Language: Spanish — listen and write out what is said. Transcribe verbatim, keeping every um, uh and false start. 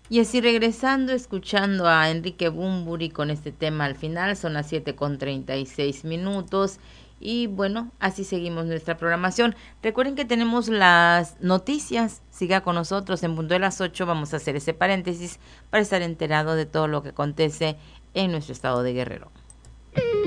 Y así regresando, escuchando a Enrique Bunbury con este tema al final, son las siete con treinta y seis minutos. Y bueno, así seguimos nuestra programación. Recuerden que tenemos las noticias. Siga con nosotros. En punto de las ocho vamos a hacer ese paréntesis para estar enterado de todo lo que acontece en nuestro estado de Guerrero.